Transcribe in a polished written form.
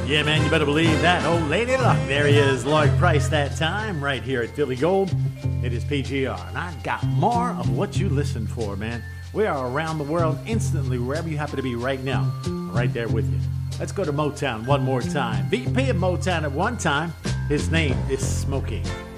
Yeah, man, you better believe that. Oh, Lady Luck. There he is, Lloyd Price, that time, right here at Philly Gold. It is PGR, and I got more of what you listen for, man. We are around the world instantly, wherever you happen to be right now. Right there with you. Let's go to Motown one more time. VP of Motown at one time. His name is Smokey.